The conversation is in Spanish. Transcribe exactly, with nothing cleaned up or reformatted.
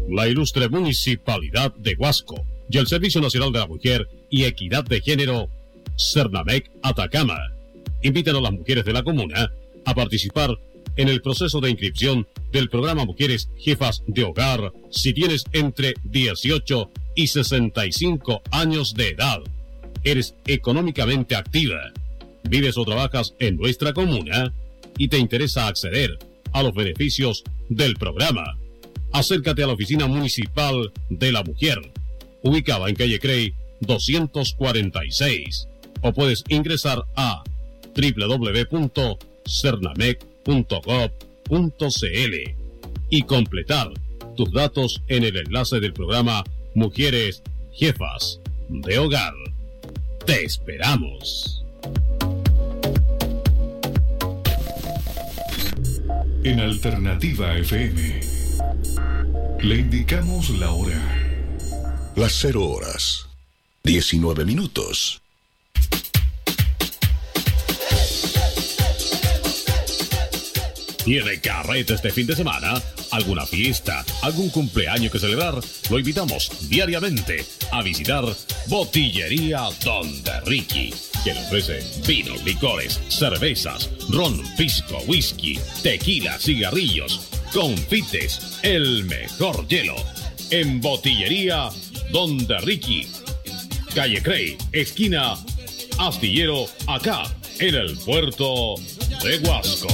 La ilustre Municipalidad de Huasco y el Servicio Nacional de la Mujer y Equidad de Género, Cernamec Atacama, invitan a las mujeres de la comuna a participar en el proceso de inscripción del programa Mujeres Jefas de Hogar si tienes entre dieciocho y sesenta y cinco años de edad. Eres económicamente activa, vives o trabajas en nuestra comuna y te interesa acceder a los beneficios del programa. Acércate a la Oficina Municipal de la Mujer, ubicada en calle Crey doscientos cuarenta y seis, o puedes ingresar a doble u doble u doble u punto cernamec punto gov punto c l y completar tus datos en el enlace del programa Mujeres Jefas de Hogar. ¡Te esperamos! En Alternativa F M le indicamos la hora. Las cero horas, diecinueve minutos. ¿Tiene carrete este fin de semana? ¿Alguna fiesta? ¿Algún cumpleaños que celebrar? Lo invitamos diariamente a visitar Botillería Donde Ricky, que le ofrece vinos, licores, cervezas, ron, pisco, whisky, tequila, cigarrillos, confites, el mejor hielo. En Botillería Donde Ricky, calle Crey, esquina Astillero, acá en el puerto de Huasco.